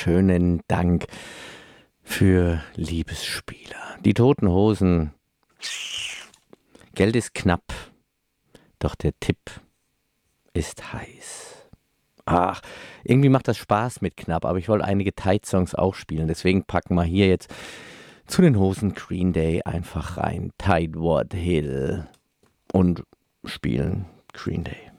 schönen Dank für Liebesspieler. Die Toten Hosen. Geld ist knapp, doch der Tipp ist heiß. Ach, irgendwie macht das Spaß mit knapp, aber ich wollte einige Tight-Songs auch spielen. Deswegen packen wir hier jetzt zu den Hosen Green Day einfach rein. Tideward Hill und spielen Green Day.